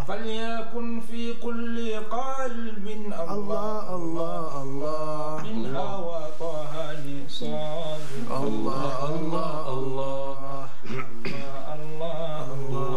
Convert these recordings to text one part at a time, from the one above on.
فليكن في كل قلب الله الله الله من هوى طه نصاب الله الله الله الله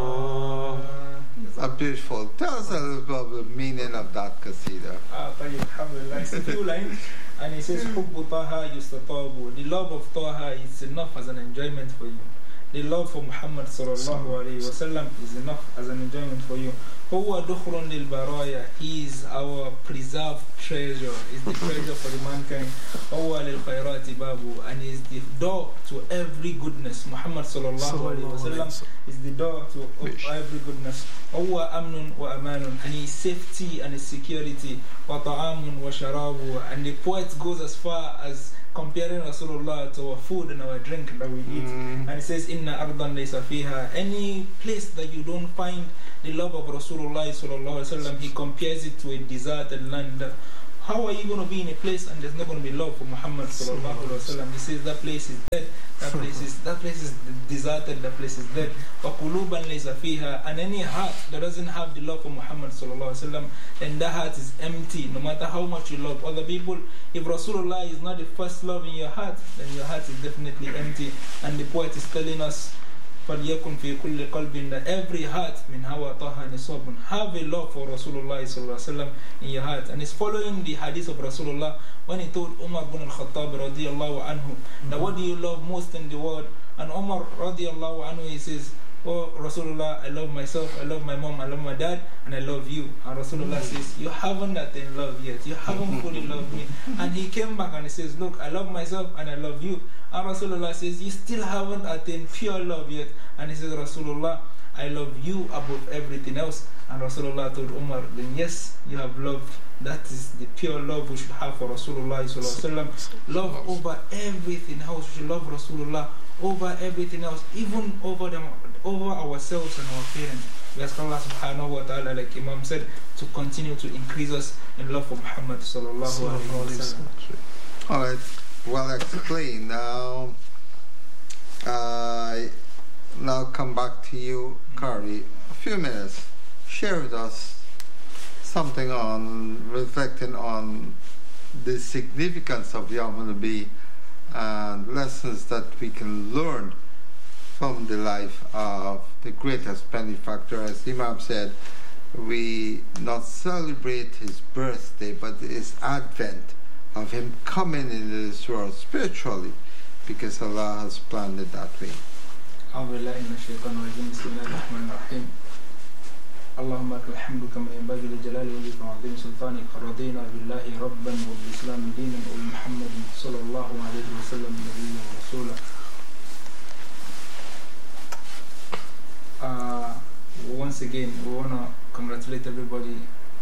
الله. Beautiful. Tell us a little bit about the meaning of that qasida. طيب الحمد لله. It's a few lines and it says حب طه يستطاب. The love of Taha is enough as an enjoyment for you. The love for Muhammad sallallahu alayhi wa sallam is enough as an enjoyment for you. هو دخر للبرايا. He is our preserved treasure. Is the treasure for the mankind. هو للخيرات بابو. And is the door to every goodness. Muhammad sallallahu alayhi wa sallam is the door to every goodness. هو أمن وأمان. And he is safety and his security. وطعام وشراب. And the poet goes as far as comparing Rasulullah to our food and our drink that we eat. And it says, Inna ardan laysa fiha. Any place that you don't find the love of Rasulullah sallallahu alaihi wasallam, he compares it to a deserted land. How are you going to be in a place and there's not going to be love for Muhammad sallallahu alaihi wasallam? He says that place is dead. That place is deserted. That place is dead. وَقُلُوبًا لَيْسَ فِيهَا. And any heart that doesn't have the love for Muhammad sallallahu alaihi wasallam, then that heart is empty. No matter how much you love other people, if Rasulullah is not the first love in your heart, then your heart is definitely empty. And the poet is telling us, فَلْيَكُنْ فِي كُلِّ قَلْبٍ, that every heart مِنْ هَوَى طَهَ نِصَابٌ, have a love for Rasulullah sallallahu alaihi wasallam in your heart. And it's following the hadith of Rasulullah when he told Umar ibn al-Khattab radiyallahu anhu that what do you love most in the world? And Umar radiyallahu anhu, he says, oh Rasulullah, I love myself, I love my mom, I love my dad, and I love you. And Rasulullah says, you haven't attained love yet, you haven't fully loved me. And he came back and he says, look, I love myself and I love you. And Rasulullah says, you still haven't attained pure love yet. And he says, Rasulullah, I love you above everything else. And Rasulullah told Umar, then yes, you have loved. That is the pure love we should have for Rasulullah sallallahu alaihi wasallam. Love over everything else. We should love Rasulullah over everything else, even over ourselves and our parents. We ask Allah subhanahu wa ta'ala, like Imam said, to continue to increase us in love for Muhammad sallallahu alaihi wasallam. Alright, well explained. Now come back to you, Kari. A few minutes. Share with us something on reflecting on the significance of Yawm al-Nabi and lessons that we can learn from the life of the greatest benefactor. As Imam said, we not celebrate his birthday, but his advent of him coming into this world spiritually, because Allah has planned it that way. اللهم لك الحمد كما ينبغي لجلال وجهك وعظيم سلطانك. رضينا بالله ربا وبالإسلام دينا وبمحمد صلى الله عليه وسلم نبيا ورسولا. Once again, we want to congratulate everybody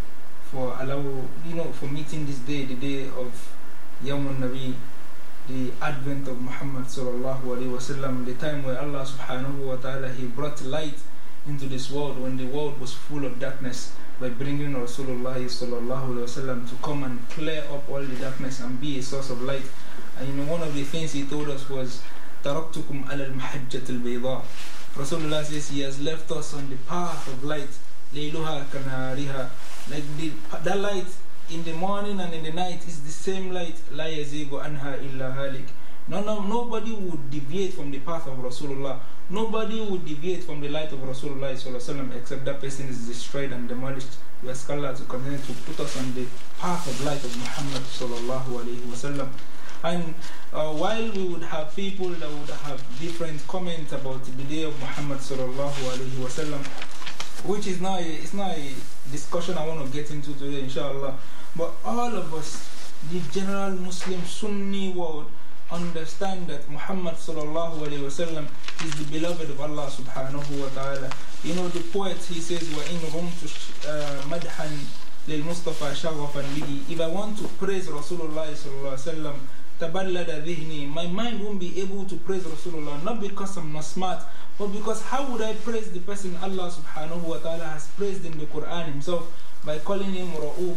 for meeting this day, the day of Yawm al-Nabi, the advent of Muhammad sallallahu alaihi wasallam, the time where Allah subhanahu wa ta'ala, he brought light into this world when the world was full of darkness, by bringing Rasulullah sallallahu alaihi wasallam to come and clear up all the darkness and be a source of light. And one of the things he told us was, "Taraktukum ala al-mahajjat al-bayda." Rasulullah says he has left us on the path of light, layluha kanariha, like that light in the morning and in the night is the same light, la yazigu anha illa halik. Nobody would deviate from the path of Rasulullah. Nobody would deviate from the light of Rasulullah except that person is destroyed and demolished. We ask Allah to continue to put us on the path of light of Muhammad sallallahu alaihi wasallam. And while we would have people that would have different comments about the day of Muhammad sallallahu alaihi wasallam, which is not a discussion I want to get into today, inshallah. But all of us, the general Muslim Sunni world, understand that Muhammad sallallahu alaihi wasallam is the beloved of Allah subhanahu wa ta'ala. The poet, he says, وَإِن رُمْتُ مَدْحًا لِلْمُصْطَفَى شَغَفًا بِهِ. If I want to praise Rasulullah sallallahu alaihi wasallam, تَبَلَّدَ ذِهْنِي, my mind won't be able to praise Rasulullah, not because I'm not smart, but because how would I praise the person Allah subhanahu wa ta'ala has praised in the Quran himself by calling him Ra'ufun,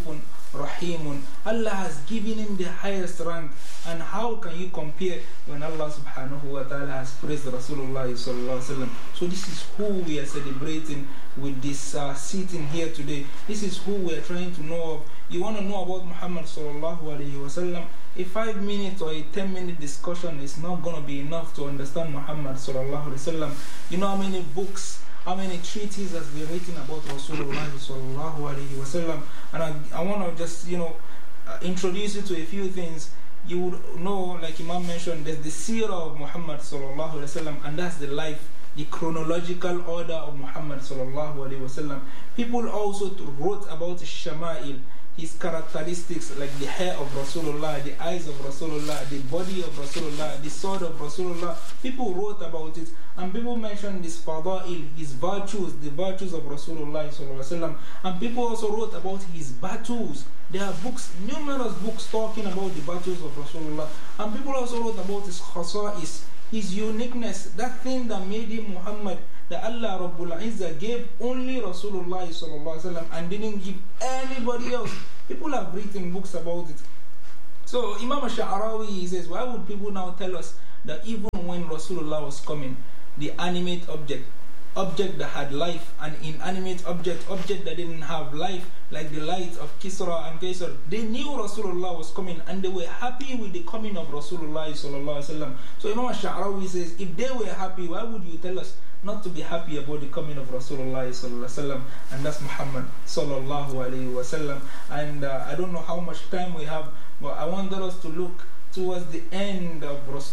Rahimun. Allah has given him the highest rank. And how can you compare when Allah subhanahu wa ta'ala has praised Rasulullah sallallahu alaihi wasallam? So this is who we are celebrating with this sitting here today. This is who we are trying to know of. You want to know about Muhammad sallallahu alaihi wasallam? A 5-minute or a 10-minute discussion is not going to be enough to understand Muhammad sallallahu alaihi wasallam. You know how many books, how many treatises has been written about Rasulullah sallallahu alaihi wasallam? And I want to just introduce you to a few things. You would know, like Imam mentioned, there's the seerah of Muhammad sallallahu alaihi wasallam, and that's the life, the chronological order of Muhammad sallallahu alaihi wasallam. People also wrote about Shama'il, his characteristics, like the hair of Rasulullah, the eyes of Rasulullah, the body of Rasulullah, the sword of Rasulullah. People wrote about it, and people mentioned his fada'il, his virtues, the virtues of Rasulullah sallallahu alaihi wasallam. And people also wrote about his battles. There are books, numerous books talking about the battles of Rasulullah. And people also wrote about his khasa'is, his uniqueness, that thing that made him Muhammad, that Allah Rabbul Izzah gave only Rasulullah sallallahu alaihi wasallam and didn't give anybody else. People have written books about it. So Imam Sha'arawi says, why would people now tell us that even when Rasulullah was coming, the animate object that had life, and inanimate object that didn't have life, like the light of Kisra and Kaisar, they knew Rasulullah was coming and they were happy with the coming of Rasulullah sallallahu alaihi wasallam. So Imam Sha'arawi says, if they were happy, why would you tell us not to be happy about the coming of Rasulullah sallallahu alaihi wasallam? And that's Muhammad sallallahu alaihi wasallam. And I don't know how much time we have, but I wanted us to look towards the end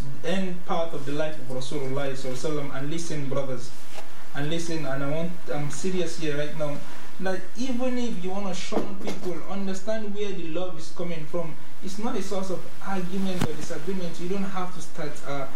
part of the life of Rasulullah sallallahu alaihi wasallam, and listen, brothers. And listen, and I'm serious here right now, that even if you want to shun people, understand where the love is coming from. It's not a source of argument or disagreement. You don't have to start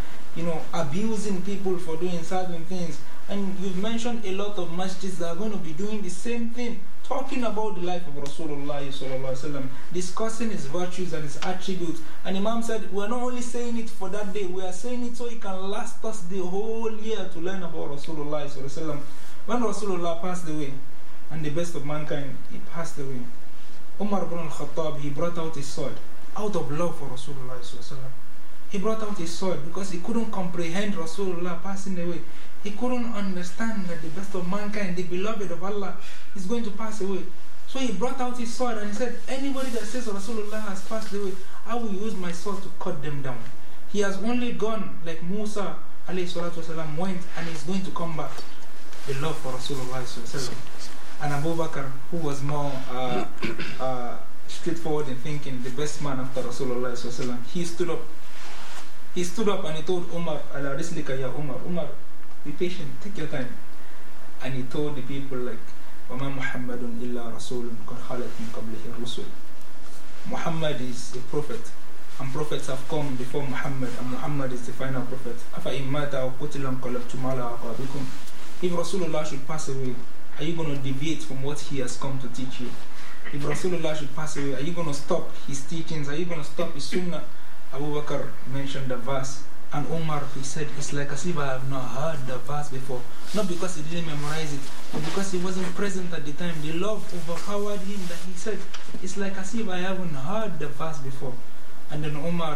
abusing people for doing certain things. And you've mentioned a lot of masjids that are going to be doing the same thing, talking about the life of Rasulullah sallallahu alaihi wasallam, discussing his virtues and his attributes. And Imam said, we're not only saying it for that day, we are saying it so it can last us the whole year to learn about Rasulullah sallallahu alaihi wasallam. When Rasulullah passed away, and the best of mankind, he passed away, Umar ibn al-Khattab, he brought out his sword out of love for Rasulullah sallallahu alaihi wasallam. He brought out his sword because he couldn't comprehend Rasulullah passing away. He couldn't understand that the best of mankind, the beloved of Allah, is going to pass away. So he brought out his sword and he said, anybody that says Rasulullah has passed away, I will use my sword to cut them down. He has only gone like Musa alayhi salatu wasalam went, and he's going to come back. The love for Rasulullah sallallahu alaihi wasallam. And Abu Bakr, who was more straightforward in thinking, the best man after Rasulullah sallallahu alaihi wasallam, he stood up. He stood up and he told Umar, ala rislika ya Umar, Umar, be patient, take your time. And he told the people like, وَمَا مُحَمَّدٌ إِلَّا رَسُولٌ قَدْ خَلَتْ مِنْ قَبْلِهِ الرُّسُلُ. Muhammad is a prophet, and prophets have come before Muhammad, and Muhammad is the final prophet. أَفَإِن مَاتَ أَوْ قُتِلَ انْقَلَبْتُمْ عَلَىٰ أَعْقَابِكُمْ. If Rasulullah should pass away, are you going to deviate from what he has come to teach you? If Rasulullah should pass away, are you going to stop his teachings? Are you going to stop his sunnah? Abu Bakr mentioned the verse, and Umar, he said, it's like as if I have not heard the verse before. Not because he didn't memorize it, but because he wasn't present at the time. The love overpowered him that he said, it's like as if I haven't heard the verse before. And then Umar,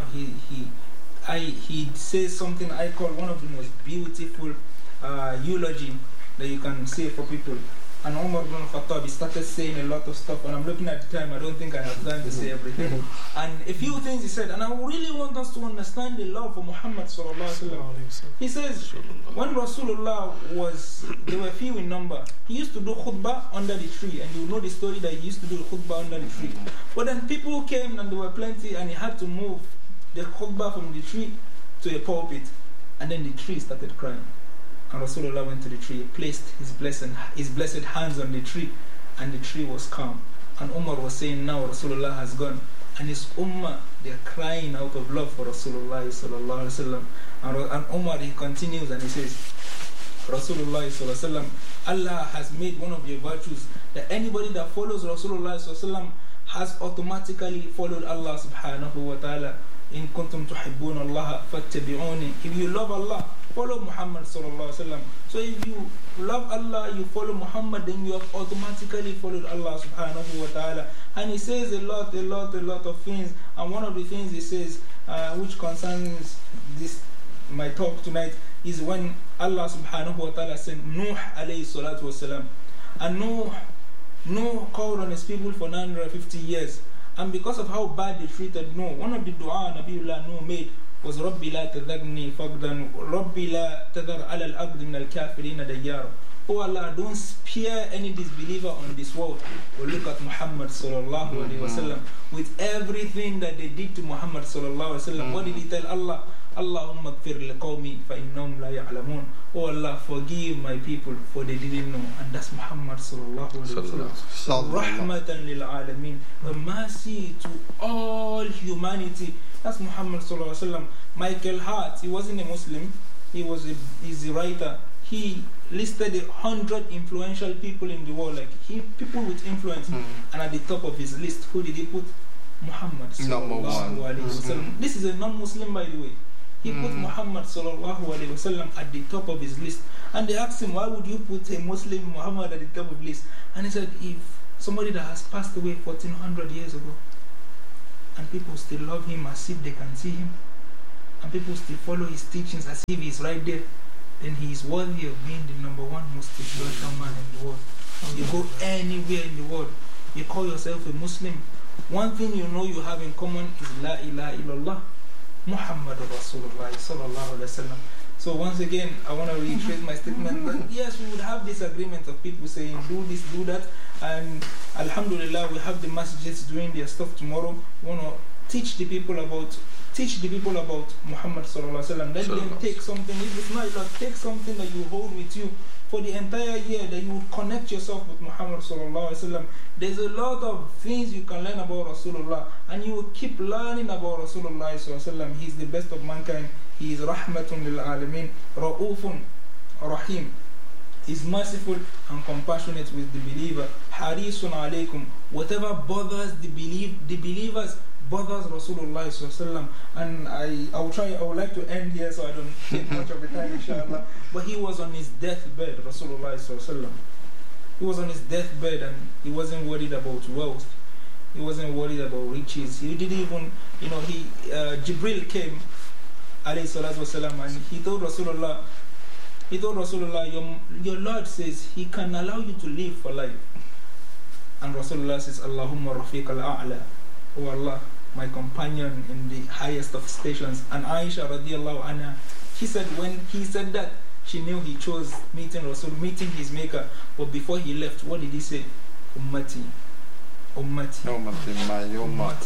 he says something I call one of the most beautiful eulogy that you can say for people. And Umar ibn al-Khattab, he started saying a lot of stuff, and I'm looking at the time, I don't think I have time to say everything. And a few things he said, and I really want us to understand the love for Muhammad sallallahu alaihi wasallam. He says, when Rasulullah they were few in number, he used to do khutbah under the tree, and you know the story that he used to do khutbah under the tree. But then people came and there were plenty, and he had to move the khutbah from the tree to a pulpit, and then the tree started crying. And Rasulullah went to the tree, placed his blessed hands on the tree, and the tree was calm. And Umar was saying, now Rasulullah has gone, and his ummah, they're crying out of love for Rasulullah sallallahu alaihi wasallam. And Umar, he continues and he says, Rasulullah sallallahu alaihi wasallam, Allah has made one of your virtues that anybody that follows Rasulullah sallallahu alaihi wasallam has automatically followed Allah subhanahu wa ta'ala. In kuntum tuhibbuna Allah fattabi'uni. If you love Allah, follow Muhammad sallallahu alaihi wasallam. So if you love Allah, you follow Muhammad, then you have automatically followed Allah subhanahu wa ta'ala. And he says a lot of things. And one of the things he says, which concerns this my talk tonight, is when Allah subhanahu wa ta'ala sent Nuh alayhi salatu wasalam. And Nuh called on his people for 950 years. And because of how bad they treated Nuh, one of the dua Nabiullah Nuh made was رَبِّ لَا تَذَرْنِي فَقْدًا رَبِّ لَا تَذَرْ عَلَى الْأَرْضِ مِنَ الْكَافِرِينَ دَيَّارًا. Oh Allah, don't spare any disbeliever on this world. Or look at Muhammad sallallahu alaihi wasallam. With everything that they did to Muhammad sallallahu alaihi wasallam, what did he tell Allah? Allahumma gfir liqawmi fa innahum la ya'lamun. Oh Allah, forgive my people, for they didn't know. And that's Muhammad sallallahu alaihi wasallam. Rahmatan lil alameen, a mercy to all humanity. That's Muhammad sallallahu alaihi wasallam. Michael Hart, he wasn't a Muslim. He's a writer. He listed 100 influential people in the world, people with influence. And at the top of his list, who did he put? Muhammad sallallahu alaihi wasallam. This is a non-Muslim, by the way. He put Muhammad sallallahu alaihi wasallam at the top of his list. And they asked him, why would you put a Muslim Muhammad at the top of the list? And he said, if somebody that has passed away 1400 years ago, and people still love him as if they can see him, and people still follow his teachings as if he's right there, then he is worthy of being the number one most influential man in the world. You go anywhere in the world, you call yourself a Muslim, one thing you know you have in common is La ilaha illallah Muhammadur Rasulullah sallallahu alaihi wasallam. So once again, I want to reiterate my statement that yes, we would have disagreement of people saying do this, do that, and alhamdulillah, we have the masjids doing their stuff tomorrow. We want to teach the people about Muhammad sallallahu alaihi wasallam. Let them take something. If it's not a lot, take something that you hold with you for the entire year, that you would connect yourself with Muhammad sallallahu alaihi wasallam. There's a lot of things you can learn about Rasulullah, and you will keep learning about Rasulullah sallallahu alaihi wasallam. He's the best of mankind. He is rahmatun lil alameen, ra'ufun rahim. He's merciful and compassionate with the believer. Harisun alaykum. Whatever bothers the believers bothers Rasulullah sallallahu. And I would like to end here so I don't take much of the time, inshallah. But he was on his deathbed, Rasulullah sallallahu. He was on his deathbed, and he wasn't worried about wealth. He wasn't worried about riches. He didn't even, Jibril came, alayhi salatu wasalam, and he told Rasulullah, your Lord says he can allow you to live for life. And Rasulullah says, Allahumma rafiq al-a'la. Oh Allah, my companion in the highest of stations. And Aisha radiallahu anha, she said when he said that, she knew he chose meeting Rasul, meeting his maker. But before he left, what did he say? Ummati, ummati, my ummah.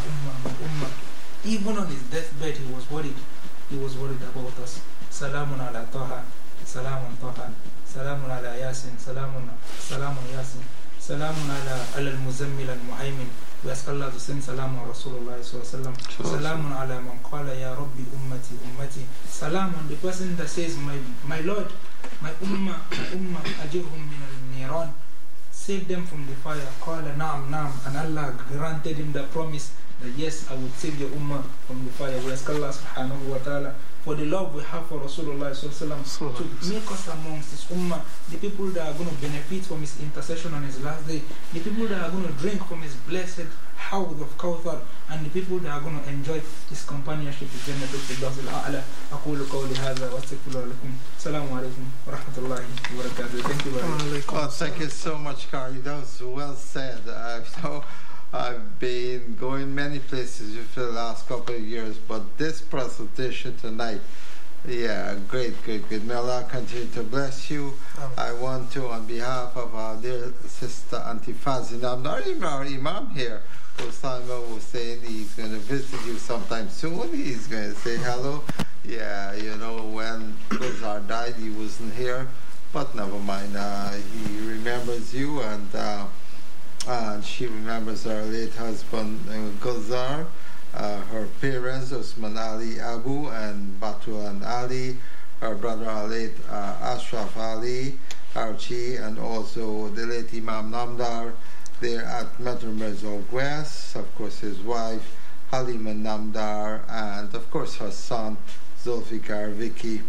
Even on his deathbed, he was worried. He was worried about us. Salamun ala Taha, salamun Taha, salamun ala Yasin, salamun Yasin, salamun ala al-Muzammil al-Muhaymin. We ask Allah to send salam on Rasulullah sallallahu alaihi wasallam. Salamun ala man qala ya Rabbi ummati. Salam on the person that says, my Lord, my ummah, ajirhum min al-niran. Save them from the fire. Qala na'am. And Allah granted him the promise that yes, I would save your ummah from the fire. We ask Allah subhanahu wa ta'ala for the love we have for Rasulullah sallallahu to make us amongst his ummah, the people that are going to benefit from his intercession on his last day, the people that are going to drink from his blessed hawd of Kawthar, and the people that are going to enjoy his companionship with Jannatul Firdaus al-A'la. أقول قولي هذا وأستغفر الله لكم. السلام عليكم ورحمة الله وبركاته. Thank you very much. Oh, thank you so much, Kari. That was well said. I've been going many places for the last couple of years, but this presentation tonight, great. May Allah continue to bless you. I want to, on behalf of our dear sister Auntie Fazina, I'm not even our Imam here, Osama was saying he's going to visit you sometime soon. He's going to say hello. When Gulzar died, he wasn't here, but never mind. He remembers you, and she remembers her late husband Gulzar, her parents Usman Ali Abu and Batul and Ali, her brother late Ashraf Ali Archie, and also the late Imam Namdar there at Metro Mirza West, of course his wife Halima Namdar, and of course her son Zulfikar Vicky,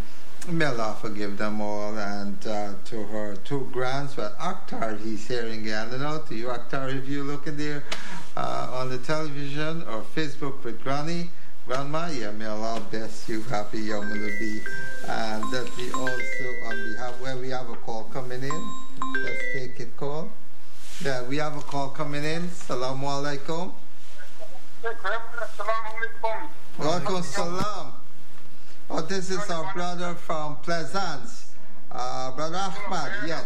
May Allah forgive them all, and to her two grands. Well, Akhtar, he's hearing again. And out to you, Akhtar, if you look in there on the television or Facebook with Grandma, yeah, may Allah bless you, happy Yom Nabi. And that we also, on behalf, where we have a call coming in, let's take it call. Yeah, we have a call coming in. Assalamu alaikum. Walaikum salam. Oh, this is our brother from Plaisance. Brother Ahmad, yes.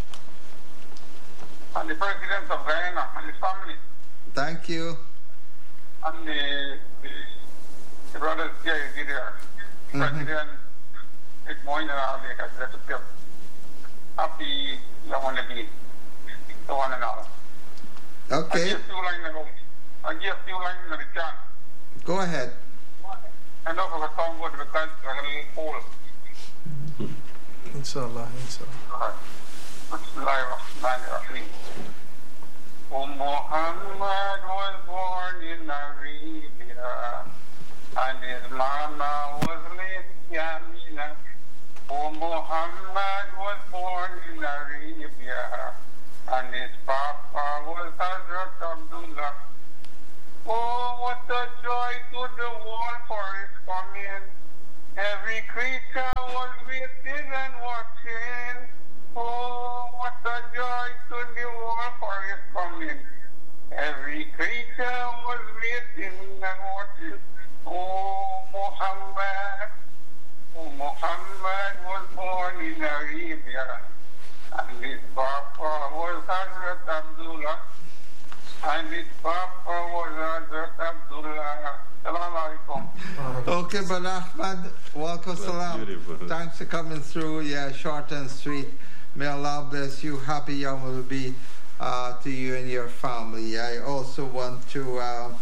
And the president of Guyana and his family. Thank you. And the brothers here, President, it's morning and all the executive. Happy Yom Nabi to one another. Okay. I give few lines in the chant. Go ahead. And don't forget some word because it's like a little hole. Inshallah, inshallah. Bismillahirrahmanirrahim. Muhammad was born in Arabia, and his mama was Lady Amina. Muhammad was born in Arabia, and his papa was Hazrat Abdullah. Oh, what a joy to the world for his coming. Every creature was waiting and watching. Oh, what a joy to the world for his coming. Every creature was waiting and watching. Oh, Muhammad. Oh, Muhammad was born in Arabia, and his papa was Hazrat Abdullah. And his papa was Hazrat Abdullah. Assalamu alaikum. Okay, Brother Ahmad, welcome salam. Thanks for coming through. Yeah, short and sweet. May Allah bless you. Happy Yom Nabi to you and your family. I also want to,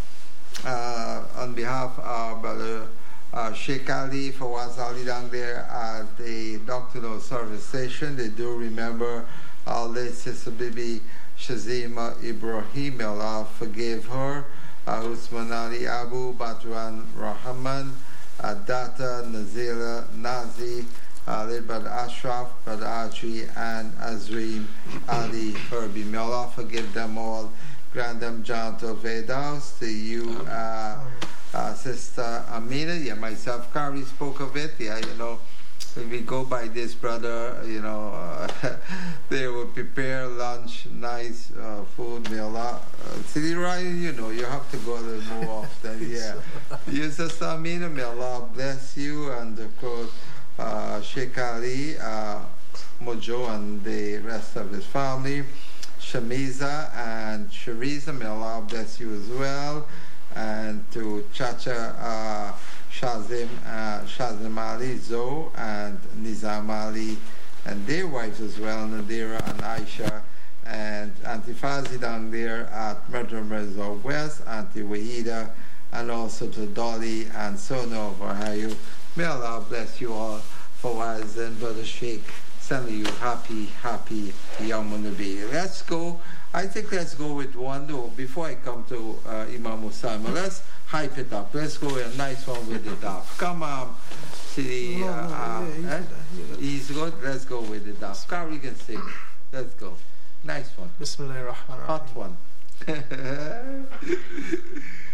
on behalf of Brother Sheikh Ali Fawaz Ali down there at the Doctrinal Service Station, they do remember our late Sister Bibi Shazima Ibrahim. Allah forgive her. Usman Ali Abu, Batran Rahman, Data Nazila Nazi, Brother Ashraf, Brother Archie, and Azreem Ali Herbie. May Allah forgive them all. Grant them Janto Vedas. To you, Sister Amina, yeah, myself, Kari spoke of it. Yeah, you know, when we go by this, brother, you know, they will prepare lunch, nice food, meal. City Ryan, you know, you have to go a little more often, yeah. You, Sister Amina, may Allah bless you, and of course, Sheikh Ali, Mojo, and the rest of his family, Shamiza and Shariza, may Allah bless you as well, and to Chacha, Shazim Ali, Zoe, and Nizam Ali, and their wives as well, Nadira and Aisha, and Auntie Fazi down there at Murder Mirza West, Auntie Wahida, and also to Dolly and Sona of Ohio. May Allah bless you all for Waz and Brother Sheikh. Sending you happy Yom Nabi. Let's go. I think let's go with one though. Before I come to Imam Osama, let's hype it up. Let's go with a nice one with it up. Come on, City. He's good. Let's go with it up. Kari can sing. Let's go. Nice one. Bismillahirrahmanirrahim. Hot one.